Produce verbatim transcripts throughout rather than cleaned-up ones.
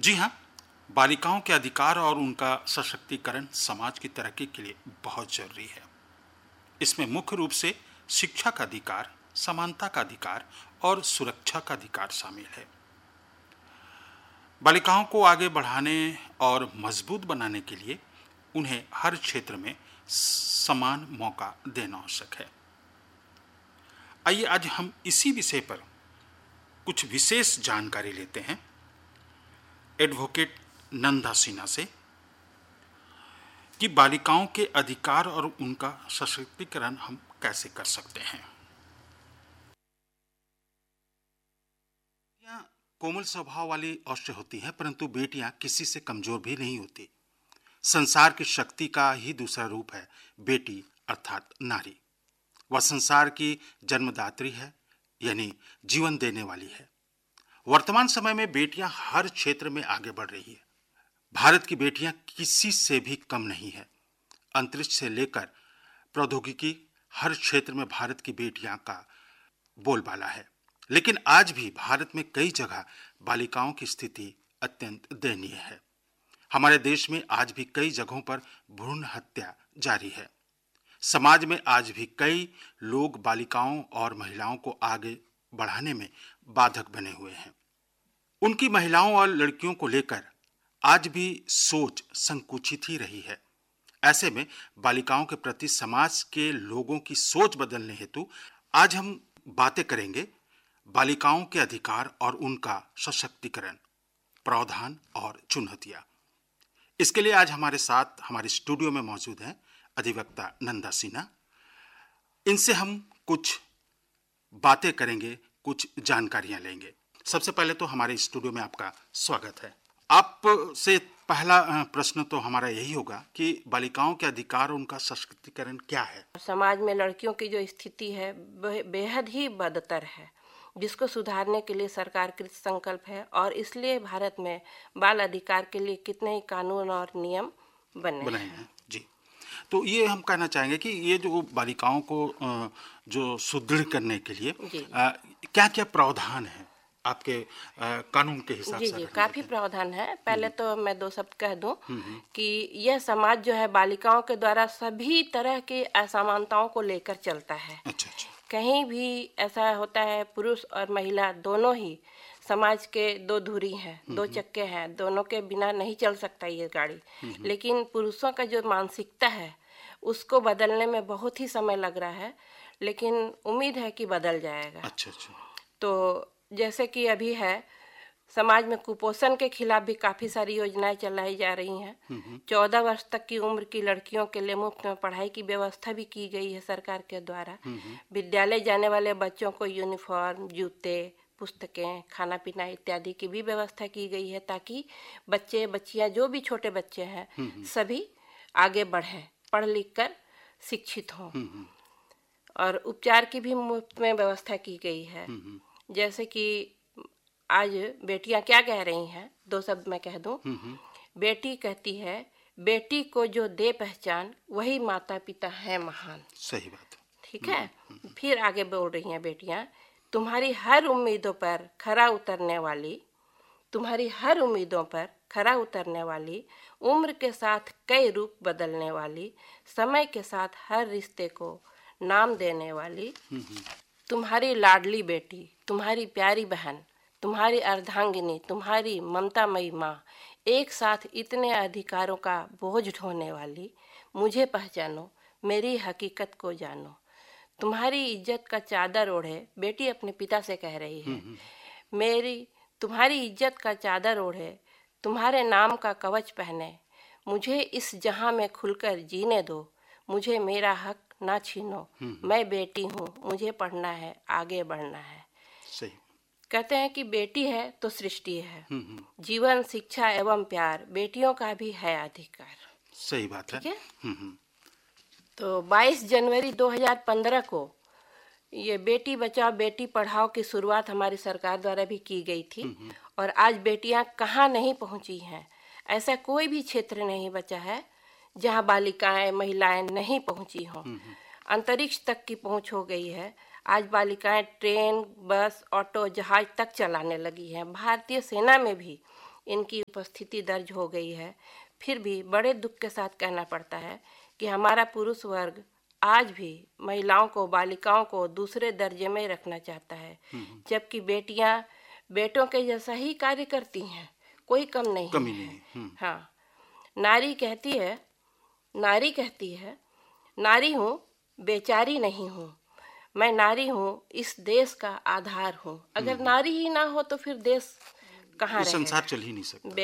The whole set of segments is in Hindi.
जी हाँ, बालिकाओं के अधिकार और उनका सशक्तिकरण समाज की तरक्की के लिए बहुत जरूरी है। इसमें मुख्य रूप से शिक्षा का अधिकार, समानता का अधिकार और सुरक्षा का अधिकार शामिल है। बालिकाओं को आगे बढ़ाने और मजबूत बनाने के लिए उन्हें हर क्षेत्र में समान मौका देना आवश्यक है। आइए आज हम इसी विषय पर कुछ विशेष जानकारी लेते हैं एडवोकेट नंदा सिन्हा से कि बालिकाओं के अधिकार और उनका सशक्तिकरण हम कैसे कर सकते हैं। बेटियां कोमल स्वभाव वाली अवश्य होती हैं, परंतु बेटियां किसी से कमजोर भी नहीं होती। संसार की शक्ति का ही दूसरा रूप है बेटी अर्थात नारी। वह संसार की जन्मदात्री है, यानी जीवन देने वाली है। वर्तमान समय में बेटियां हर क्षेत्र में आगे बढ़ रही है। भारत की बेटियां किसी से भी कम नहीं है। अंतरिक्ष से लेकर प्रौद्योगिकी, हर क्षेत्र में भारत की बेटियां का बोलबाला है। लेकिन आज भी भारत में कई जगह बालिकाओं की स्थिति अत्यंत दयनीय है। हमारे देश में आज भी कई जगहों पर भ्रूण हत्या जारी है। समाज में आज भी कई लोग बालिकाओं और महिलाओं को आगे बढ़ाने में बाधक बने हुए हैं। उनकी महिलाओं और लड़कियों को लेकर आज भी सोच संकुचित ही रही है। ऐसे में बालिकाओं के प्रति समाज के लोगों की सोच बदलने हेतु आज हम बातें करेंगे बालिकाओं के अधिकार और उनका सशक्तिकरण, प्रावधान और चुनौतियां। इसके लिए आज हमारे साथ हमारे स्टूडियो में मौजूद हैं अधिवक्ता नंदा सिन्हा। इनसे हम कुछ बातें करेंगे, कुछ जानकारियां लेंगे। सबसे पहले तो हमारे स्टूडियो में आपका स्वागत है। आपसे पहला प्रश्न तो हमारा यही होगा कि बालिकाओं के अधिकार और उनका सशक्तिकरण क्या है। समाज में लड़कियों की जो स्थिति है वह बेहद ही बदतर है, जिसको सुधारने के लिए सरकार कृत संकल्प है और इसलिए भारत में बाल अधिकार के लिए कितने ही कानून और नियम बने बनाए हैं। जी, तो ये हम कहना चाहेंगे कि ये जो बालिकाओं को जो सुदृढ़ करने के लिए क्या क्या प्रावधान है आपके आ, कानून के हिसाब से? जी जी काफी प्रावधान है। पहले तो मैं दो शब्द कह दूं कि यह समाज जो है बालिकाओं के द्वारा सभी तरह की असमानताओं को लेकर चलता है। अच्छा अच्छा। कहीं भी ऐसा होता है, पुरुष और महिला दोनों ही समाज के दो धुरी हैं, दो चक्के हैं, दोनों के बिना नहीं चल सकता ये गाड़ी। लेकिन पुरुषों का जो मानसिकता है उसको बदलने में बहुत ही समय लग रहा है, लेकिन उम्मीद है कि बदल जाएगा। अच्छा अच्छा। तो जैसे कि अभी है, समाज में कुपोषण के खिलाफ भी काफ़ी सारी योजनाएं चलाई जा रही हैं। चौदह वर्ष तक की उम्र की लड़कियों के लिए मुफ्त में पढ़ाई की व्यवस्था भी की गई है सरकार के द्वारा। विद्यालय जाने वाले बच्चों को यूनिफॉर्म, जूते, पुस्तकें, खाना पीना इत्यादि की भी व्यवस्था की गई है, ताकि बच्चे बच्चियां जो भी छोटे बच्चे हैं सभी आगे बढ़ें, पढ़ लिख कर शिक्षित हों। और उपचार की भी मुफ्त में व्यवस्था की गई है। जैसे कि आज बेटियां क्या कह रही हैं, दो शब्द मैं कह दूं। बेटी कहती है, बेटी को जो दे पहचान वही माता पिता है महान। सही बात। ठीक है। फिर आगे बोल रही हैं बेटियां, तुम्हारी हर उम्मीदों पर खरा उतरने वाली, तुम्हारी हर उम्मीदों पर खरा उतरने वाली, उम्र के साथ कई रूप बदलने वाली, समय के साथ हर रिश्ते को नाम देने वाली, तुम्हारी लाडली बेटी, तुम्हारी प्यारी बहन, तुम्हारी अर्धांगिनी, तुम्हारी ममतामयी माँ, एक साथ इतने अधिकारों का बोझ ढोने वाली, मुझे पहचानो, मेरी हकीकत को जानो, तुम्हारी इज्जत का चादर ओढ़े। बेटी अपने पिता से कह रही है, मेरी तुम्हारी इज्जत का चादर ओढ़े, तुम्हारे नाम का कवच पहने, मुझे इस जहां में खुलकर जीने दो, मुझे मेरा हक ना छीनो, मैं बेटी हूँ, मुझे पढ़ना है, आगे बढ़ना है। सही। कहते हैं कि बेटी है तो सृष्टि है, जीवन, शिक्षा एवं प्यार बेटियों का भी है अधिकार। सही बात है। ठीक है। तो बाईस जनवरी दो हज़ार पंद्रह को ये बेटी बचाओ बेटी पढ़ाओ की शुरुआत हमारी सरकार द्वारा भी की गई थी। और आज बेटियां कहाँ नहीं पहुंची हैं। ऐसा कोई भी क्षेत्र नहीं बचा है जहां बालिकाएं, महिलाएं नहीं पहुंची हों। अंतरिक्ष तक की पहुंच हो गई है। आज बालिकाएं ट्रेन, बस, ऑटो, जहाज तक चलाने लगी हैं। भारतीय सेना में भी इनकी उपस्थिति दर्ज हो गई है, फिर भी बड़े दुख के साथ कहना पड़ता है कि हमारा पुरुष वर्ग आज भी महिलाओं को, बालिकाओं को दूसरे दर्जे में रखना चाहता है, जबकि बेटियां बेटों के जैसा ही कार्य करती हैं, कोई कम नहीं कमी है। नहीं। हाँ, नारी कहती है नारी कहती है नारी हूँ, बेचारी नहीं हूँ, मैं नारी हूँ, इस देश का आधार हूँ। अगर नारी ही ना हो तो फिर देश कहाँ रहेगा? संसार चल ही नहीं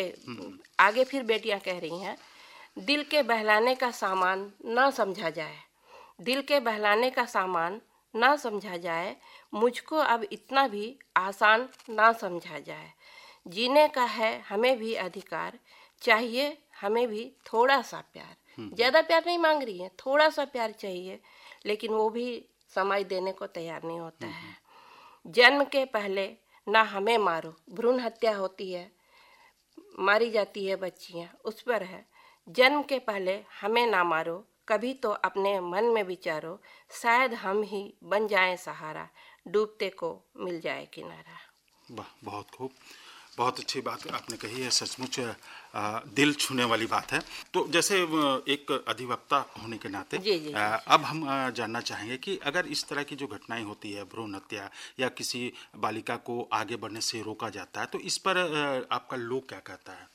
सकता। आगे फिर बेटियां कह रही हैं, दिल के बहलाने का सामान ना समझा जाए, दिल के बहलाने का सामान ना समझा जाए, मुझको अब इतना भी आसान ना समझा जाए। जीने का है हमें भी अधिकार, चाहिए हमें भी थोड़ा सा प्यार। ज़्यादा प्यार नहीं मांग रही है, थोड़ा सा प्यार चाहिए, लेकिन वो भी समाज देने को तैयार नहीं होता है। जन्म के पहले ना हमें मारो, भ्रूण हत्या होती है, मारी जाती है बच्चियां, उस पर है। जन्म के पहले हमें ना मारो, कभी तो अपने मन में विचारो, शायद हम ही बन जाएं सहारा, डूबते को मिल जाए किनारा। वाह, बहुत खूब, बहुत अच्छी बात आपने कही है, सचमुच दिल छूने वाली बात है। तो जैसे एक अधिवक्ता होने के नाते जी, जी, जी, आ, अब हम जानना चाहेंगे कि अगर इस तरह की जो घटनाएं होती है, भ्रूण हत्या या किसी बालिका को आगे बढ़ने से रोका जाता है, तो इस पर आपका लोग क्या कहता है?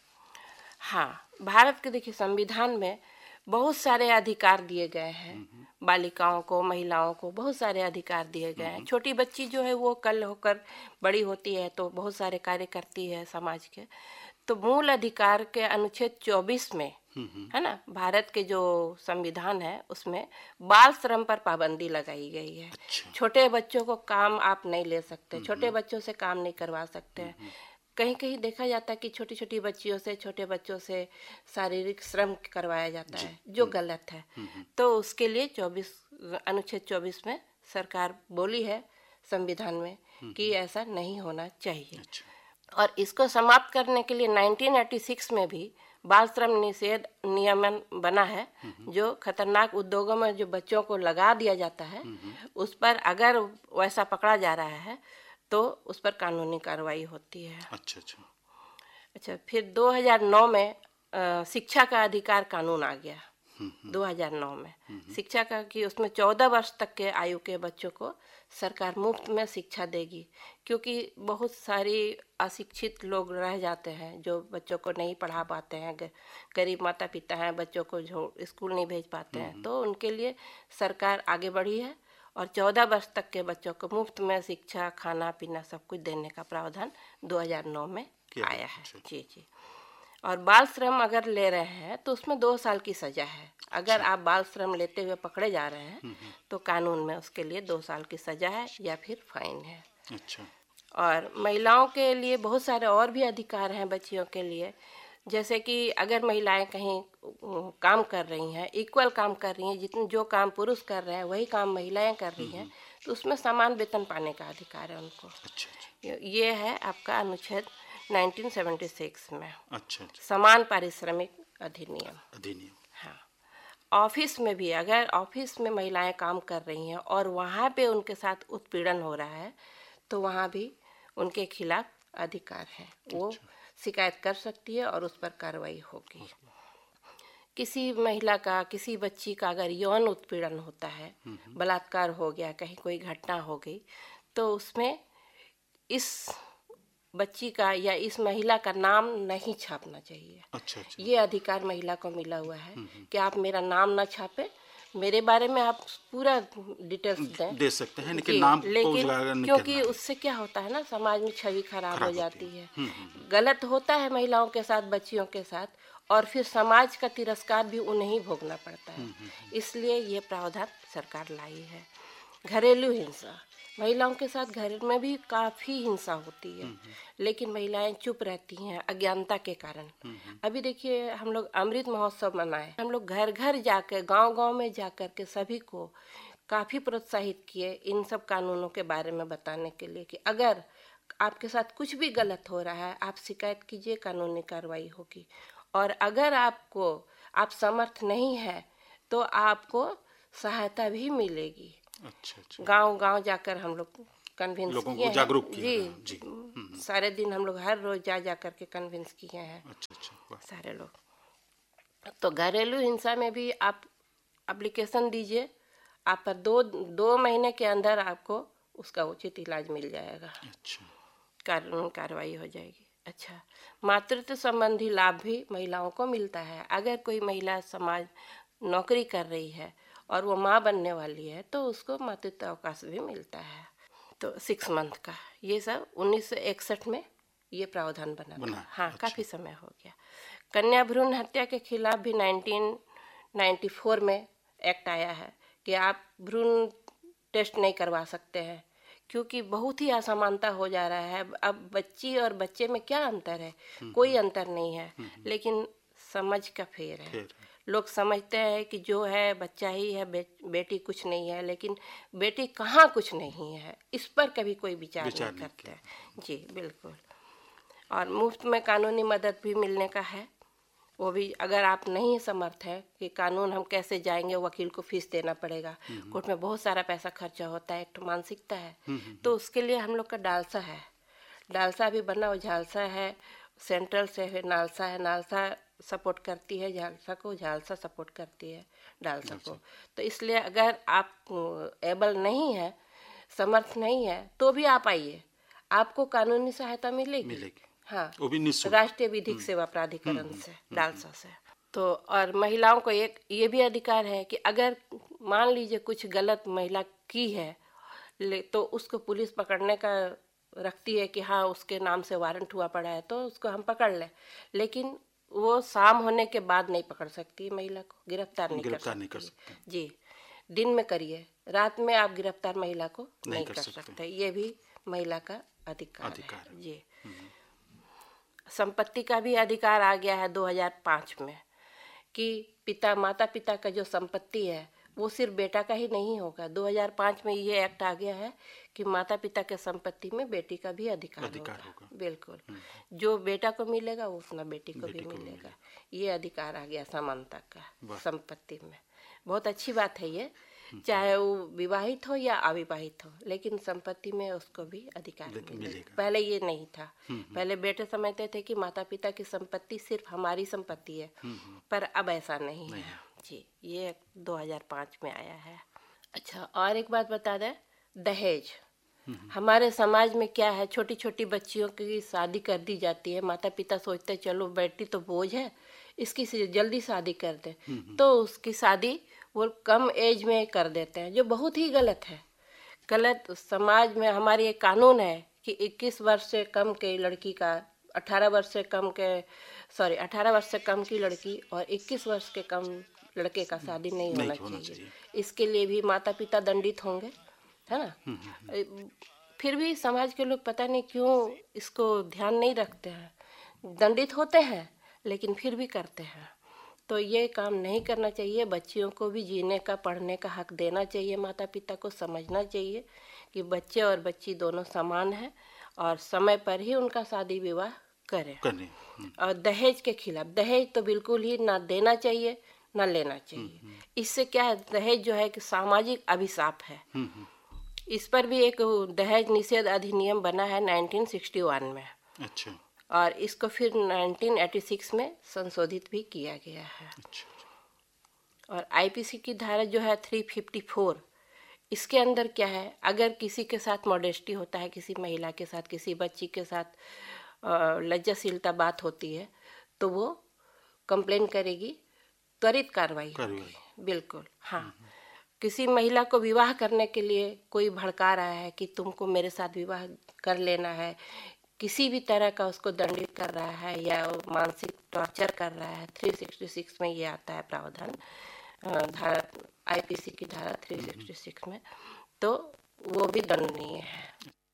हाँ, भारत के देखिए संविधान में बहुत सारे अधिकार दिए गए हैं, बालिकाओं को, महिलाओं को बहुत सारे अधिकार दिए गए हैं। छोटी बच्ची जो है वो कल होकर बड़ी होती है तो बहुत सारे कार्य करती है समाज के। तो मूल अधिकार के अनुच्छेद चौबीस में, है ना, भारत के जो संविधान है उसमें बाल श्रम पर पाबंदी लगाई गई है। अच्छा। छोटे बच्चों को काम आप नहीं ले सकते, छोटे बच्चों से काम नहीं करवा सकते। कहीं कहीं देखा जाता है कि छोटी छोटी बच्चियों से, छोटे बच्चों से शारीरिक श्रम करवाया जाता है, जो गलत है। तो उसके लिए चौबीस अनुच्छेद चौबीस में सरकार बोली है संविधान में कि ऐसा नहीं होना चाहिए। अच्छा। और इसको समाप्त करने के लिए नाइनटीन एटी सिक्स में भी बाल श्रम निषेध नियमन बना है, जो खतरनाक उद्योगों में जो बच्चों को लगा दिया जाता है, उस पर अगर वैसा पकड़ा जा रहा है तो उस पर कानूनी कार्रवाई होती है। अच्छा अच्छा अच्छा, फिर दो हज़ार नौ में आ, शिक्षा का अधिकार कानून आ गया। दो हज़ार नौ में शिक्षा का कि उसमें चौदह वर्ष तक के आयु के बच्चों को सरकार मुफ्त में शिक्षा देगी, क्योंकि बहुत सारी अशिक्षित लोग रह जाते हैं जो बच्चों को नहीं पढ़ा पाते हैं, गरीब माता पिता हैं, बच्चों को जो स्कूल नहीं भेज पाते हैं, तो उनके लिए सरकार आगे बढ़ी है और चौदह वर्ष तक के बच्चों को मुफ्त में शिक्षा, खाना पीना सब कुछ देने का प्रावधान दो हज़ार नौ में आया है। जी जी। और बाल श्रम अगर ले रहे हैं तो उसमें दो साल की सजा है। अगर आप बाल श्रम लेते हुए पकड़े जा रहे हैं तो कानून में उसके लिए दो साल की सजा है या फिर फाइन है। अच्छा। और महिलाओं के लिए बहुत सारे और भी अधिकार हैं बच्चियों के लिए, जैसे कि अगर महिलाएं कहीं काम कर रही हैं, इक्वल काम कर रही हैं, जितने जो काम पुरुष कर रहे हैं वही काम महिलाएं कर रही हैं, तो उसमें समान वेतन पाने का अधिकार है उनको। अच्छा अच्छा। ये है आपका अनुच्छेद नाइनटीन सेवेंटी सिक्स में। अच्छा अच्छा। समान पारिश्रमिक अधिनियम अधिनियम। हाँ। ऑफिस में भी अगर ऑफिस में महिलाएं काम कर रही हैं और वहाँ पे उनके साथ उत्पीड़न हो रहा है तो वहाँ भी उनके खिलाफ अधिकार है, वो शिकायत कर सकती है और उस पर कार्रवाई होगी। किसी महिला का, किसी बच्ची का अगर यौन उत्पीड़न होता है, बलात्कार हो गया, कहीं कोई घटना हो गई, तो उसमें इस बच्ची का या इस महिला का नाम नहीं छापना चाहिए। अच्छा अच्छा। ये अधिकार महिला को मिला हुआ है कि आप मेरा नाम ना छापे, मेरे बारे में आप पूरा डिटेल्स दें, दे सकते हैं, लेकिन नाम को लेकिन उजागर नहीं क्योंकि करना। उससे क्या होता है ना, समाज में छवि खराब हो खराब जाती होती है। गलत होता है महिलाओं के साथ, बच्चियों के साथ, और फिर समाज का तिरस्कार भी उन्हें ही भोगना पड़ता है। इसलिए ये प्रावधान सरकार लाई है। घरेलू हिंसा, महिलाओं के साथ घर में भी काफ़ी हिंसा होती है, लेकिन महिलाएं चुप रहती हैं अज्ञानता के कारण। अभी देखिए हम लोग अमृत महोत्सव मनाए, हम लोग घर घर जाकर, गांव गांव में जाकर के सभी को काफ़ी प्रोत्साहित किए इन सब कानूनों के बारे में बताने के लिए कि अगर आपके साथ कुछ भी गलत हो रहा है आप शिकायत कीजिए, कानूनी कार्रवाई होगी। और अगर आपको आप समर्थ नहीं है तो आपको सहायता भी मिलेगी। अच्छा अच्छा। गांव गांव जाकर हम लोग कन्विंस लोगों किए को जागरूक हैं। किया जी, है। जी। सारे दिन हम लोग हर रोज जा जा करके कन्विंस किए हैं। अच्छा अच्छा, वाह। सारे लोग। तो घरेलू हिंसा में भी आप एप्लीकेशन दीजिए, आप पर दो दो महीने के अंदर आपको उसका उचित इलाज मिल जाएगा, अच्छा, कानून कार्रवाई हो जाएगी। अच्छा, मातृत्व संबंधी लाभ भी महिलाओं को मिलता है। अगर कोई महिला समाज नौकरी कर रही है और वो माँ बनने वाली है तो उसको मातृत्व अवकाश भी मिलता है, तो सिक्स मंथ का। ये सब उन्नीस सौ इकसठ में ये प्रावधान बना बना, था। हाँ, अच्छा। काफ़ी समय हो गया। कन्या भ्रूण हत्या के खिलाफ भी नाइनटीन नाइन्टी फोर में एक्ट आया है कि आप भ्रूण टेस्ट नहीं करवा सकते हैं, क्योंकि बहुत ही असमानता हो जा रहा है। अब बच्ची और बच्चे में क्या अंतर है? कोई अंतर नहीं है, लेकिन समझ का फेर है। फिर लोग समझते हैं कि जो है बच्चा ही है, बे, बेटी कुछ नहीं है, लेकिन बेटी कहाँ कुछ नहीं है, इस पर कभी कोई विचार, विचार नहीं नहीं करते हैं। जी बिल्कुल। और मुफ्त में कानूनी मदद भी मिलने का है, वो भी अगर आप नहीं समर्थ है कि कानून हम कैसे जाएंगे, वकील को फीस देना पड़ेगा, कोर्ट में बहुत सारा पैसा खर्चा होता है, एक तो मानसिकता है, तो उसके लिए हम लोग का डालसा है। डालसा भी बना और झालसा है, सेंट्रल से है, नालसा है, नालसा सपोर्ट करती है झालसा को, झालसा सपोर्ट करती है डालसा को। तो इसलिए अगर आप एबल नहीं है, समर्थ नहीं है, तो भी आप आइए, आपको कानूनी सहायता मिलेगी, मिलेगी। हाँ, वो भी निःशुल्क। राष्ट्रीय विधिक सेवा प्राधिकरण से, डालसा से। तो और महिलाओं को एक ये भी अधिकार है कि अगर मान लीजिए कुछ गलत महिला की है, ले तो उसको पुलिस पकड़ने का रखती है कि हाँ उसके नाम से वारंट हुआ पड़ा है तो उसको हम पकड़ लें, लेकिन वो शाम होने के बाद नहीं पकड़ सकती महिला को, गिरफ्तार नहीं कर गिरफ्तार नहीं कर सकती। सकते। जी, दिन में करिए, रात में आप गिरफ्तार महिला को नहीं नहीं कर कर सकते। सकते। ये भी महिला का अधिकार अधिकार है। जी, संपत्ति का भी अधिकार आ गया है दो हज़ार पाँच में कि पिता माता पिता का जो संपत्ति है वो सिर्फ बेटा का ही नहीं होगा। दो हज़ार पाँच में ये एक्ट आ गया है कि माता पिता के संपत्ति में बेटी का भी अधिकार, अधिकार होगा, होगा। बिल्कुल। जो बेटा को मिलेगा वो उतना बेटी को बेटी भी को भी मिलेगा। ये अधिकार आ गया समानता का वाह। संपत्ति में। बहुत अच्छी बात है ये, चाहे वो विवाहित हो या अविवाहित हो, लेकिन संपत्ति में उसको भी अधिकार लेकिन मिलेगा। मिलेगा। पहले ये नहीं था, पहले बेटे समझते थे कि माता पिता की संपत्ति सिर्फ हमारी संपत्ति है, पर अब ऐसा नहीं, नहीं है। है। जी, ये दो हज़ार पाँच में आया है। अच्छा, और एक बात बता दें, दहेज हमारे समाज में क्या है, छोटी छोटी बच्चियों की शादी कर दी जाती है। माता पिता सोचते हैं चलो बेटी तो बोझ है, इसकी से जल्दी शादी कर दे, तो उसकी शादी वो कम एज में कर देते हैं, जो बहुत ही गलत है। गलत समाज में हमारी एक कानून है कि इक्कीस वर्ष से कम के लड़की का, अठारह वर्ष से कम के सॉरी अठारह वर्ष से कम की लड़की और इक्कीस वर्ष के कम लड़के का शादी नहीं होना, नहीं होना चाहिए। चाहिए। इसके लिए भी माता पिता दंडित होंगे, है ना। फिर भी समाज के लोग पता नहीं क्यों इसको ध्यान नहीं रखते हैं, दंडित होते हैं लेकिन फिर भी करते हैं। तो ये काम नहीं करना चाहिए। बच्चियों को भी जीने का, पढ़ने का हक देना चाहिए। माता पिता को समझना चाहिए कि बच्चे और बच्ची दोनों समान हैं और समय पर ही उनका शादी विवाह करें। करने और दहेज के खिलाफ, दहेज तो बिल्कुल ही ना देना चाहिए ना लेना चाहिए। इससे क्या है, दहेज जो है कि सामाजिक अभिशाप है। इस पर भी एक दहेज निषेध अधिनियम बना है नाइनटीन सिक्सटी वन में। अच्छा और इसको फिर नाइनटीन एटी सिक्स में संशोधित भी किया गया है। अच्छा। और आईपीसी की धारा जो है तीन सौ चौवन, इसके अंदर क्या है, अगर किसी के साथ मॉडेस्टी होता है, किसी महिला के साथ, किसी बच्ची के साथ लज्जाशीलता बात होती है, तो वो कंप्लेन करेगी, त्वरित कार्रवाई होगी। बिल्कुल, हाँ। किसी महिला को विवाह करने के लिए कोई भड़का रहा है कि तुमको मेरे साथ विवाह कर लेना है, किसी भी तरह का उसको दंडित कर रहा है या मानसिक टॉर्चर कर रहा है, तीन सौ छियासठ में ये आता है प्रावधान, धारा आईपीसी की धारा तीन सौ छियासठ में, तो वो भी दंडनीय है।